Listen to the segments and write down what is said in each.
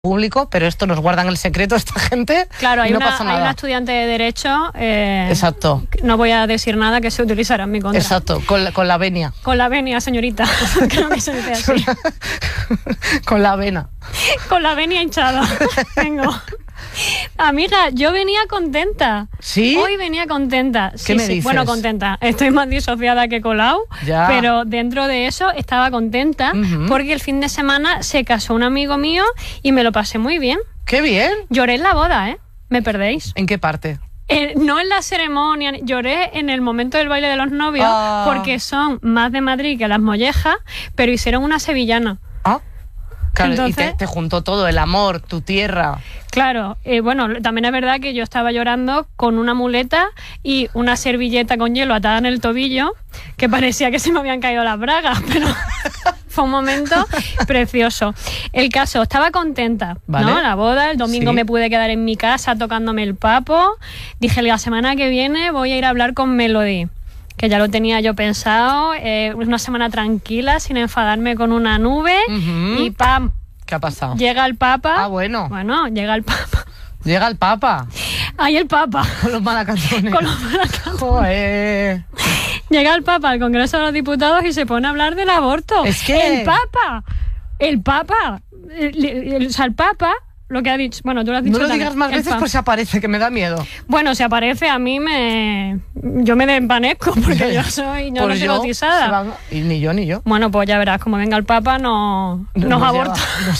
público, pero esto nos guardan el secreto esta gente. Claro, hay, no una, pasa nada. Hay una estudiante de Derecho. Exacto. No voy a decir nada que se utilizará en mi contra. Exacto, con la venia. Con la venia, señorita. Creo que se dice así. Con la avena. Con la venia hinchada. Vengo. Amiga, yo venía contenta. ¿Sí? Hoy venía contenta. ¿Qué me dices? Bueno, contenta. Estoy más disociada que Colau. Ya. Pero dentro de eso estaba contenta porque el fin de semana se casó un amigo mío y me lo pasé muy bien. ¡Qué bien! Lloré en la boda, ¿eh? Me perdéis. ¿En qué parte? No en la ceremonia, lloré en el momento del baile de los novios porque son más de Madrid que las mollejas, pero hicieron una sevillana. Claro, entonces, y te juntó todo, el amor, tu tierra. Claro, bueno, también es verdad que yo estaba llorando con una muleta y una servilleta con hielo atada en el tobillo, que parecía que se me habían caído las bragas, pero fue un momento precioso. El caso, estaba contenta, ¿vale? ¿No? La boda, el domingo me pude quedar en mi casa tocándome el papo. Dije, la semana que viene voy a ir a hablar con Melody, que ya lo tenía yo pensado, una semana tranquila, sin enfadarme con una nube, y ¡pam! ¿Qué ha pasado? Llega el Papa. Ah, bueno. Bueno, llega el Papa. Llega el Papa. Ahí el Papa. Con los malacantones. Con los malacantones. Joder. Llega el Papa al Congreso de los Diputados y se pone a hablar del aborto. Es que... El Papa, o sea, el Papa... Lo que ha dicho, bueno, tú lo has dicho. No lo también. digas más veces, pues se aparece, que me da miedo. Bueno, si aparece a mí yo me desvanezco porque yo soy bautizada. Y ni yo. Bueno, pues ya verás, como venga el Papa nos aborta.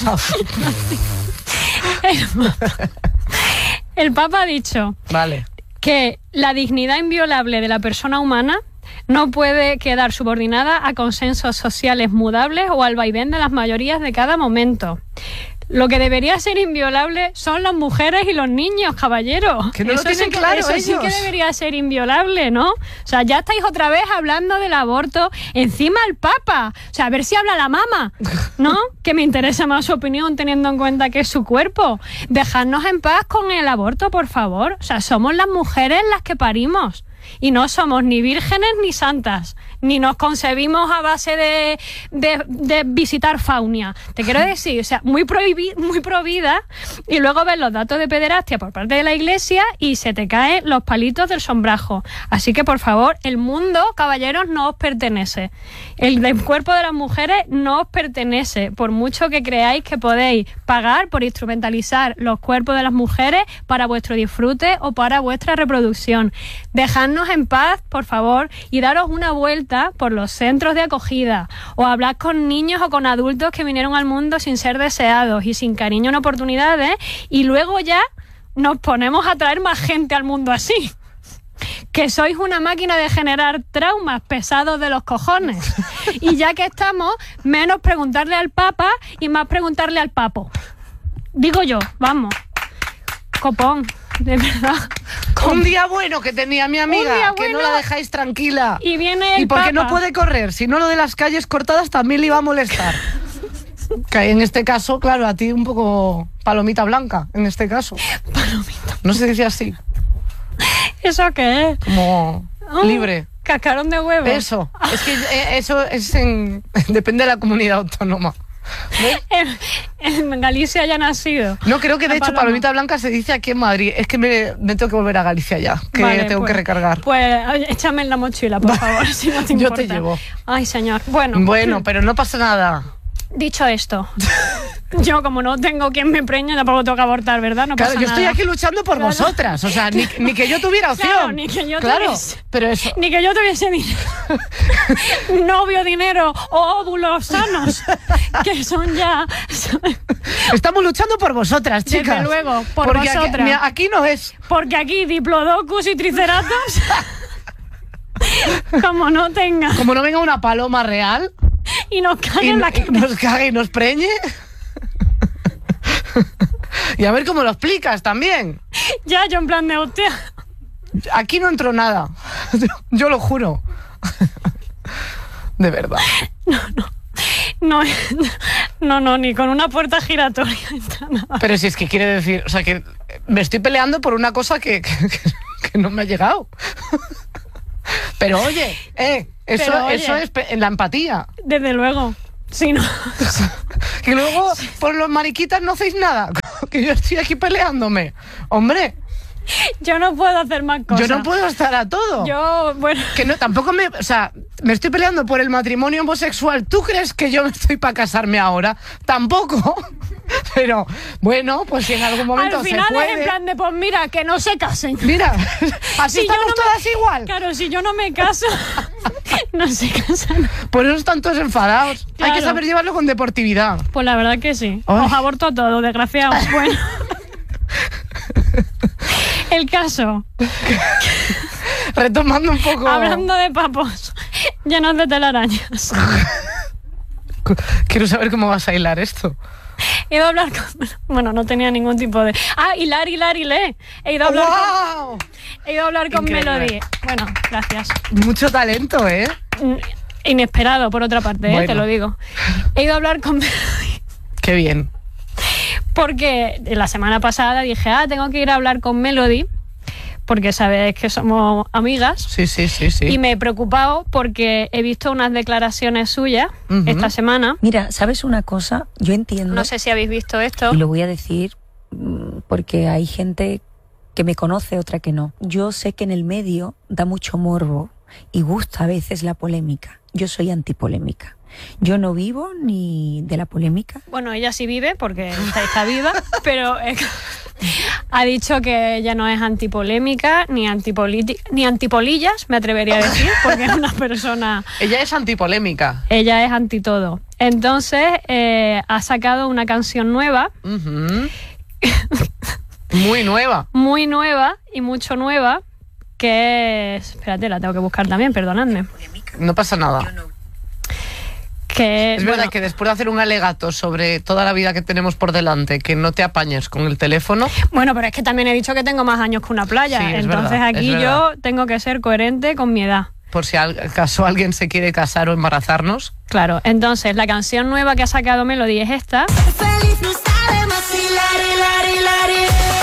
El Papa ha dicho que la dignidad inviolable de la persona humana no puede quedar subordinada a consensos sociales mudables o al vaivén de las mayorías de cada momento. Lo que debería ser inviolable son las mujeres y los niños, caballeros. Que no lo tienen claro ellos. Eso sí que debería ser inviolable, ¿no? O sea, ya estáis otra vez hablando del aborto. Encima el Papa. O sea, a ver si habla la mama, ¿no? Que me interesa más su opinión teniendo en cuenta que es su cuerpo. Dejadnos en paz con el aborto, por favor. O sea, somos las mujeres las que parimos. Y no somos ni vírgenes ni santas, ni nos concebimos a base de visitar faunia. Te quiero decir, o sea, muy prohibida, y luego ves los datos de pederastia por parte de la Iglesia y se te caen los palitos del sombrajo. Así que, por favor, el mundo, caballeros, no os pertenece. El cuerpo de las mujeres no os pertenece, por mucho que creáis que podéis pagar por instrumentalizar los cuerpos de las mujeres para vuestro disfrute o para vuestra reproducción. Dejadnos en paz, por favor, y daros una vuelta por los centros de acogida o hablad con niños o con adultos que vinieron al mundo sin ser deseados y sin cariño en oportunidades, y luego ya nos ponemos a traer más gente al mundo así. Que sois una máquina de generar traumas pesados de los cojones. Y ya que estamos, menos preguntarle al Papa y más preguntarle al Papo. Digo yo, vamos. Copón. De verdad. Un día bueno que tenía mi amiga, que no la dejáis tranquila. Y viene el ¿Y por qué Papa? no puede correr? Si no, lo de las calles cortadas también le iba a molestar. Que en este caso, claro, a ti un poco palomita blanca, en este caso. Palomita. No se dice así. ¿Eso qué es? Como libre. Cascarón de huevo. Eso. Es que eso es depende de la comunidad autónoma. En Galicia ya ha nacido. No, creo que de hecho palomita blanca se dice aquí en Madrid. Es que me tengo que volver a Galicia ya, que vale, tengo que recargar. Pues échame en la mochila, por favor, si no te importa. Yo te llevo. Ay, señor. Bueno, pero no pasa nada. Dicho esto, yo como no tengo quien me preñe, tampoco tengo que abortar, ¿verdad? No pasa nada. Yo estoy aquí luchando por vosotras. O sea, ni que yo tuviera opción. Claro, ni que yo tuviese, pero eso. Ni que yo tuviese dinero. Novio, dinero o óvulos sanos. Que son ya. Estamos luchando por vosotras, chicas. Desde luego, por vosotras. Aquí no es. Porque aquí diplodocus y triceratops. Como no venga una paloma real. Y nos cague en la cara. Nos cague y nos preñe. Y a ver cómo lo explicas también. Ya, yo en plan de hostia. Aquí no entró nada. Yo lo juro. De verdad. No, ni con una puerta giratoria entra nada. Pero si es que quiere decir, o sea, que me estoy peleando por una cosa que no me ha llegado. Pero oye, eso es la empatía. Desde luego. Sí, no. Y luego, por los mariquitas no hacéis nada. Que yo estoy aquí peleándome. Hombre, Yo no puedo hacer más cosas. yo no puedo estar a todo. Yo, bueno... Que no, tampoco me... O sea, me estoy peleando por el matrimonio homosexual. ¿Tú crees que yo estoy para casarme ahora? Tampoco. Pero, bueno, pues si en algún momento Al final se puede... es en plan de, pues mira, que no se casen. Mira, así Si yo estamos no me- todas igual. Claro, si yo no me caso, no se casan. Por eso están todos enfadados. Hay que Claro. saber llevarlo con deportividad. Pues la verdad que sí. Ay. Os aborto a todos, desgraciados. Bueno. El caso, Retomando un poco... hablando de papos llenos de telarañas. Quiero saber cómo vas a hilar esto. He ido a hablar con... Bueno, no tenía ningún tipo de... Ah, hilar, lee. He ido a hablar ¡Wow! He ido a hablar con Increíble. Melody. Bueno, gracias. Mucho talento, ¿eh? Inesperado, por otra parte, Bueno. te lo digo. He ido a hablar con Melody Qué bien. porque la semana pasada dije, tengo que ir a hablar con Melody porque sabes que somos amigas. Sí, sí, sí, sí. Y me he preocupado porque he visto unas declaraciones suyas Ujú. esta semana. Mira, ¿sabes una cosa? Yo entiendo, No sé si habéis visto esto. y lo voy a decir porque hay gente que me conoce, otra que no. Yo sé que en el medio da mucho morbo y gusta a veces la polémica. Yo soy antipolémica. Yo no vivo ni de la polémica. Bueno, ella sí vive porque está viva, pero ha dicho que ella no es antipolémica ni ni antipolillas, me atrevería a decir, porque es una persona... Ella es antipolémica. Ella es anti todo. Entonces, ha sacado una canción nueva, Ujú. Muy nueva. muy nueva y mucho nueva, que es... Espérate, la tengo que buscar también, perdonadme. No pasa nada. Que, Es verdad bueno, que después de hacer un alegato sobre toda la vida que tenemos por delante, que no te apañes con el teléfono, bueno, pero es que también he dicho que tengo más años que una playa. Sí, es Entonces verdad, aquí es yo verdad. tengo que ser coherente con mi edad. por si acaso alguien se quiere casar o embarazarnos. Claro, entonces la canción nueva que ha sacado Melody es esta. Feliz no sabe más hilar, hilar, hilar,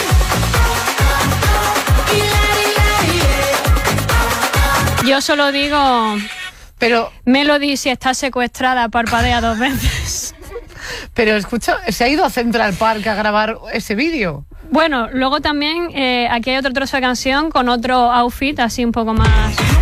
hilar. Yo solo digo, Pero Melody, si está secuestrada, parpadea 2 veces. escucha, se ha ido a Central Park a grabar ese vídeo. Bueno, luego también aquí hay otro trozo de canción con otro outfit así un poco más...